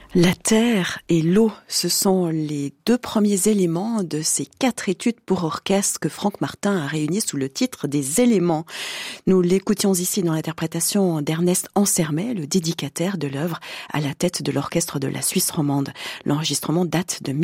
La terre et l'eau, ce sont les deux premiers éléments de ces 4 études pour orchestre que Franck Martin a réunies sous le titre des éléments. Nous l'écoutions ici dans l'interprétation d'Ernest Ansermet, le dédicataire de l'œuvre à la tête de l'orchestre de la Suisse romande. L'enregistrement date de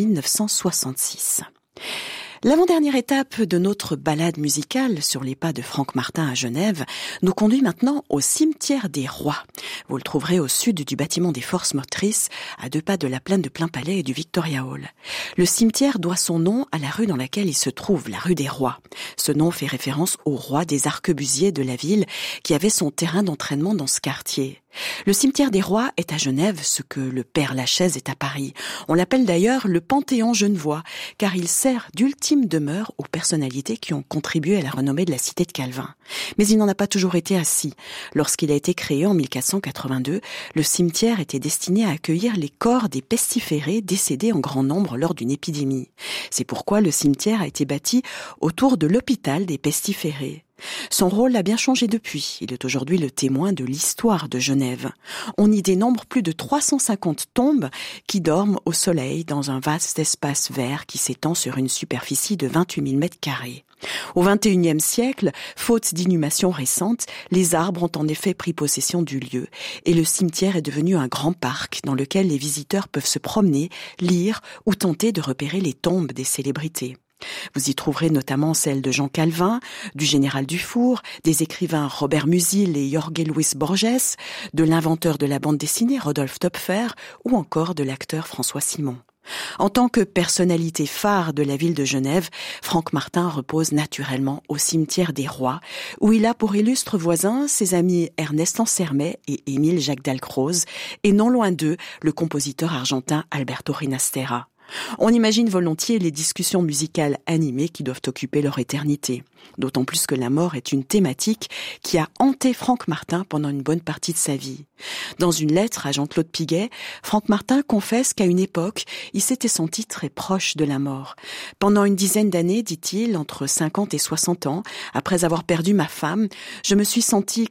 1966. L'avant-dernière étape de notre balade musicale sur les pas de Franck Martin à Genève nous conduit maintenant au cimetière des Rois. Vous le trouverez au sud du bâtiment des Forces motrices, à 2 pas de la plaine de Plainpalais et du Victoria Hall. Le cimetière doit son nom à la rue dans laquelle il se trouve, la rue des Rois. Ce nom fait référence au roi des arquebusiers de la ville qui avait son terrain d'entraînement dans ce quartier. Le cimetière des Rois est à Genève ce que le Père Lachaise est à Paris. On l'appelle d'ailleurs le Panthéon genevois, car il sert d'ultime demeure aux personnalités qui ont contribué à la renommée de la cité de Calvin. Mais il n'en a pas toujours été ainsi. Lorsqu'il a été créé en 1482, le cimetière était destiné à accueillir les corps des pestiférés décédés en grand nombre lors d'une épidémie. C'est pourquoi le cimetière a été bâti autour de l'hôpital des pestiférés. Son rôle a bien changé depuis. Il est aujourd'hui le témoin de l'histoire de Genève. On y dénombre plus de 350 tombes qui dorment au soleil dans un vaste espace vert qui s'étend sur une superficie de 28 000 mètres carrés. Au XXIe siècle, faute d'inhumation récente, les arbres ont en effet pris possession du lieu et le cimetière est devenu un grand parc dans lequel les visiteurs peuvent se promener, lire ou tenter de repérer les tombes des célébrités. Vous y trouverez notamment celles de Jean Calvin, du général Dufour, des écrivains Robert Musil et Jorge Luis Borges, de l'inventeur de la bande dessinée Rodolphe Töpfer ou encore de l'acteur François Simon. En tant que personnalité phare de la ville de Genève, Franck Martin repose naturellement au cimetière des Rois, où il a pour illustres voisins ses amis Ernest Ansermet et Émile Jacques Dalcroze, et non loin d'eux, le compositeur argentin Alberto Ginastera. On imagine volontiers les discussions musicales animées qui doivent occuper leur éternité. D'autant plus que la mort est une thématique qui a hanté Franck Martin pendant une bonne partie de sa vie. Dans une lettre à Jean-Claude Piguet, Franck Martin confesse qu'à une époque, il s'était senti très proche de la mort. Pendant une dizaine d'années, dit-il, entre 50 et 60 ans, après avoir perdu ma femme, je me suis senti,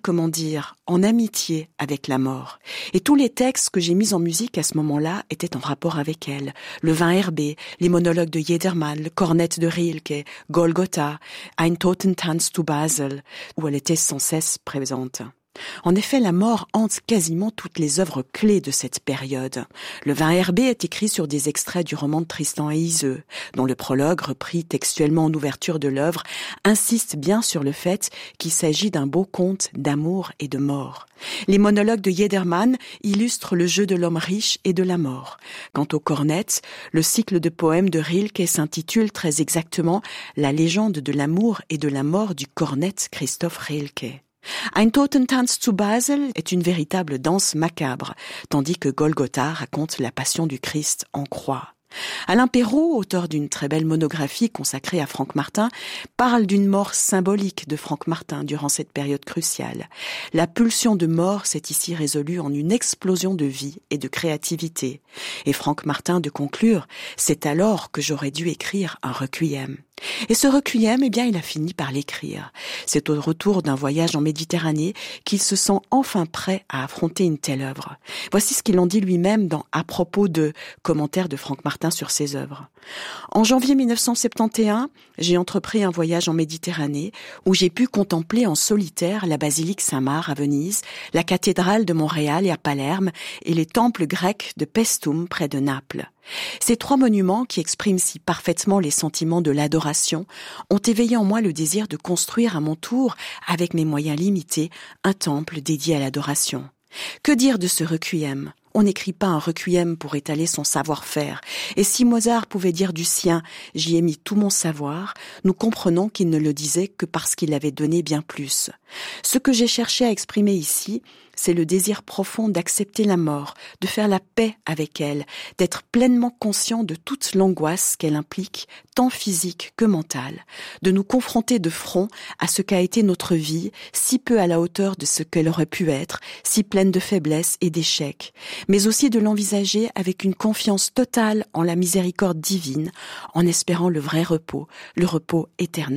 en amitié avec la mort. Et tous les textes que j'ai mis en musique à ce moment-là étaient en rapport avec elle. Le vin herbé, les monologues de Jedermann, le cornet de Rilke, Golgotha, Ein Totentanz zu Basel, où elle était sans cesse présente. En effet, la mort hante quasiment toutes les œuvres clés de cette période. Le vin herbé est écrit sur des extraits du roman de Tristan et Iseult, dont le prologue, repris textuellement en ouverture de l'œuvre, insiste bien sur le fait qu'il s'agit d'un beau conte d'amour et de mort. Les monologues de Jedermann illustrent le jeu de l'homme riche et de la mort. Quant au cornet, le cycle de poèmes de Rilke s'intitule très exactement « La légende de l'amour et de la mort du cornet Christoph Rilke ». Ein Totentanz zu Basel est une véritable danse macabre, tandis que Golgotha raconte la passion du Christ en croix. Alain Perrault, auteur d'une très belle monographie consacrée à Franck Martin, parle d'une mort symbolique de Franck Martin durant cette période cruciale. La pulsion de mort s'est ici résolue en une explosion de vie et de créativité. Et Franck Martin de conclure « C'est alors que j'aurais dû écrire un requiem ». Et ce requiem, il a fini par l'écrire. C'est au retour d'un voyage en Méditerranée qu'il se sent enfin prêt à affronter une telle œuvre. Voici ce qu'il en dit lui-même dans À propos de commentaires de Franck Martin sur ses œuvres. En janvier 1971, j'ai entrepris un voyage en Méditerranée où j'ai pu contempler en solitaire la basilique Saint-Marc à Venise, la cathédrale de Montréal et à Palerme et les temples grecs de Paestum près de Naples. Ces 3 monuments qui expriment si parfaitement les sentiments de l'adoration ont éveillé en moi le désir de construire à mon tour, avec mes moyens limités, un temple dédié à l'adoration. Que dire de ce requiem ? On n'écrit pas un requiem pour étaler son savoir-faire. Et si Mozart pouvait dire du sien « j'y ai mis tout mon savoir », nous comprenons qu'il ne le disait que parce qu'il avait donné bien plus. Ce que j'ai cherché à exprimer ici, c'est le désir profond d'accepter la mort, de faire la paix avec elle, d'être pleinement conscient de toute l'angoisse qu'elle implique, tant physique que mentale, de nous confronter de front à ce qu'a été notre vie, si peu à la hauteur de ce qu'elle aurait pu être, si pleine de faiblesses et d'échecs, mais aussi de l'envisager avec une confiance totale en la miséricorde divine, en espérant le vrai repos, le repos éternel.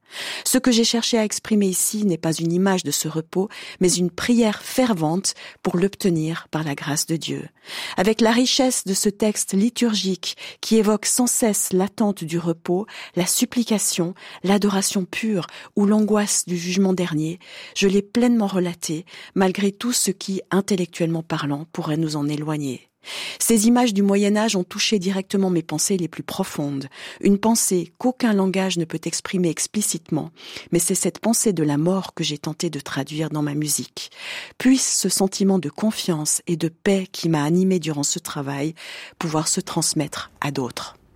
Ce que j'ai cherché à exprimer ici n'est pas une image de ce repos, mais une prière fervente pour l'obtenir par la grâce de Dieu. Avec la richesse de ce texte liturgique qui évoque sans cesse l'attente du repos, la supplication, l'adoration pure ou l'angoisse du jugement dernier, je l'ai pleinement relaté, malgré tout ce qui, intellectuellement parlant, pourrait nous en éloigner. Ces images du Moyen-Âge ont touché directement mes pensées les plus profondes. Une pensée qu'aucun langage ne peut exprimer explicitement, mais c'est cette pensée de la mort que j'ai tenté de traduire dans ma musique. Puisse ce sentiment de confiance et de paix qui m'a animé durant ce travail pouvoir se transmettre à d'autres.